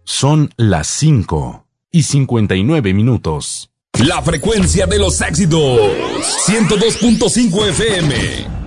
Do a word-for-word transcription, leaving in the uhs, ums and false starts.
Son las cinco y cincuenta y nueve minutos. La frecuencia de los éxitos. ciento dos punto cinco F M.